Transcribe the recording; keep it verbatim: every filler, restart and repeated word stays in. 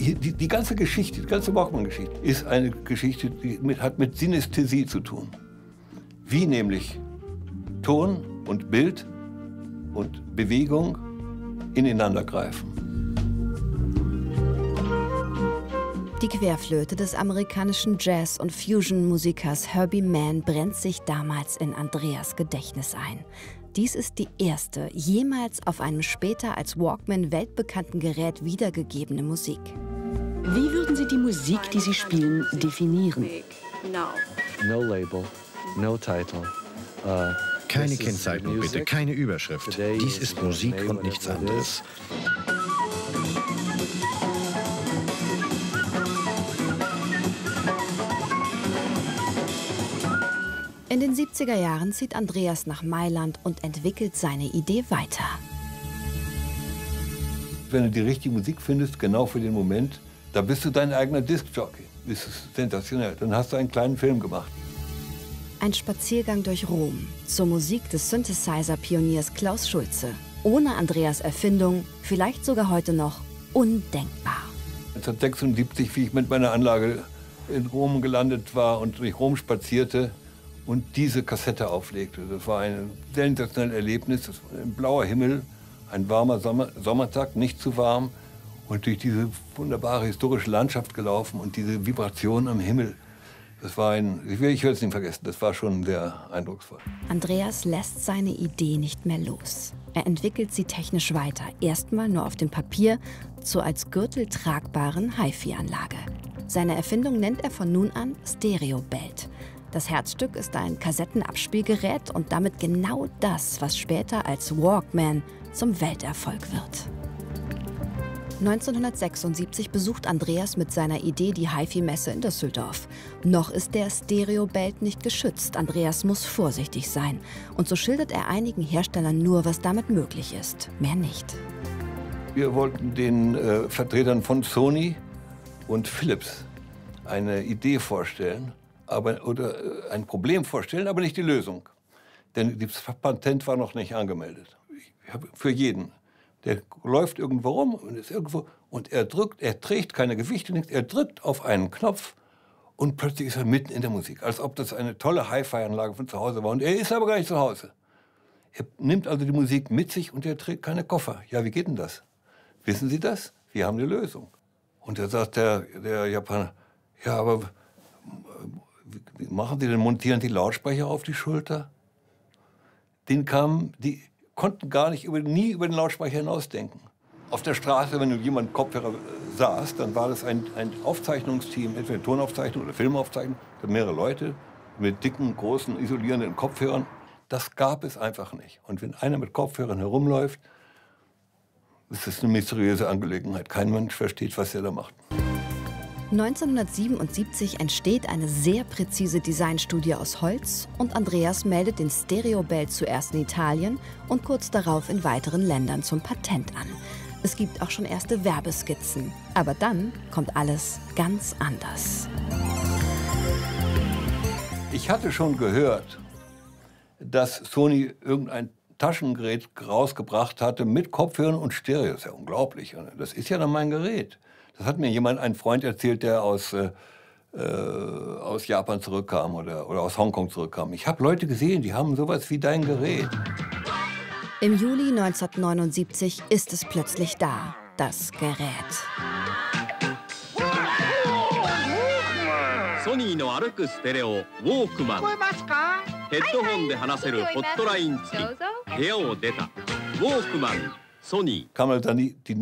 die, die, die ganze Geschichte, die ganze Walkman-Geschichte ist eine Geschichte, die mit, hat mit Synästhesie zu tun. Wie nämlich Ton und Bild und Bewegung ineinander greifen. Die Querflöte des amerikanischen Jazz- und Fusion-Musikers Herbie Mann brennt sich damals in Andreas' Gedächtnis ein. Dies ist die erste jemals auf einem später als Walkman weltbekannten Gerät wiedergegebene Musik. Wie würden Sie die Musik, die Sie spielen, definieren? No label, no title. Uh, Keine Kennzeichnung bitte, keine Überschrift. Dies ist Musik und nichts anderes. In den siebziger Jahren zieht Andreas nach Mailand und entwickelt seine Idee weiter. Wenn du die richtige Musik findest, genau für den Moment, da bist du dein eigener Diskjockey. Das ist sensationell. Dann hast du einen kleinen Film gemacht. Ein Spaziergang durch Rom zur Musik des Synthesizer-Pioniers Klaus Schulze. Ohne Andreas' Erfindung, vielleicht sogar heute noch, undenkbar. neunzehnhundertsechsundsiebzig, wie ich mit meiner Anlage in Rom gelandet war und durch Rom spazierte und diese Kassette auflegte. Das war ein sensationelles Erlebnis. Das war ein blauer Himmel, ein warmer Sommer, Sommertag, nicht zu warm. Und durch diese wunderbare historische Landschaft gelaufen und diese Vibration am Himmel. Das war ein, ich will es nicht vergessen, das war schon sehr eindrucksvoll. Andreas lässt seine Idee nicht mehr los. Er entwickelt sie technisch weiter, erstmal nur auf dem Papier, zur als Gürtel tragbaren HiFi-Anlage. Seine Erfindung nennt er von nun an Stereo-Belt. Das Herzstück ist ein Kassettenabspielgerät und damit genau das, was später als Walkman zum Welterfolg wird. neunzehnhundertsechsundsiebzig besucht Andreas mit seiner Idee die HiFi-Messe in Düsseldorf. Noch ist der Stereo-Belt nicht geschützt. Andreas muss vorsichtig sein. Und so schildert er einigen Herstellern nur, was damit möglich ist. Mehr nicht. Wir wollten den äh, Vertretern von Sony und Philips eine Idee vorstellen, aber, oder äh, ein Problem vorstellen, aber nicht die Lösung. Denn das Patent war noch nicht angemeldet. Ich habe für jeden. Der läuft irgendwo rum und ist irgendwo und er drückt, er trägt keine Gewichte, nichts, er drückt auf einen Knopf und plötzlich ist er mitten in der Musik, als ob das eine tolle Hi-Fi-Anlage von zu Hause war. Und er ist aber gar nicht zu Hause. Er nimmt also die Musik mit sich und er trägt keine Koffer. Ja, wie geht denn das? Wissen Sie das? Wir haben eine Lösung. Und da sagt der, der Japaner, ja, aber wie machen Sie denn, montieren die Lautsprecher auf die Schulter? Den kamen die konnten gar nicht über, nie über den Lautsprecher hinausdenken. Auf der Straße, wenn du jemand Kopfhörer saß, dann war das ein, ein Aufzeichnungsteam, entweder Tonaufzeichnung oder Filmaufzeichnung, mehrere Leute mit dicken, großen, isolierenden Kopfhörern. Das gab es einfach nicht. Und wenn einer mit Kopfhörern herumläuft, ist das eine mysteriöse Angelegenheit. Kein Mensch versteht, was er da macht. neunzehnhundertsiebenundsiebzig entsteht eine sehr präzise Designstudie aus Holz und Andreas meldet den Stereo-Belt zuerst in Italien und kurz darauf in weiteren Ländern zum Patent an. Es gibt auch schon erste Werbeskizzen. Aber dann kommt alles ganz anders. Ich hatte schon gehört, dass Sony irgendein Taschengerät rausgebracht hatte mit Kopfhörern und Stereo. Das ist ja unglaublich. Das ist ja dann mein Gerät. Das hat mir jemand, ein Freund erzählt, der aus, äh, aus Japan zurückkam oder, oder aus Hongkong zurückkam. Ich habe Leute gesehen, die haben sowas wie dein Gerät. Im Juli neunzehnhundertneunundsiebzig ist es plötzlich da, das Gerät. Sony no歩くステレオ Walkman。ヘッドホンで話せるホットライン付き。部屋を出た Walkman Sony。 Kam halt dann die, die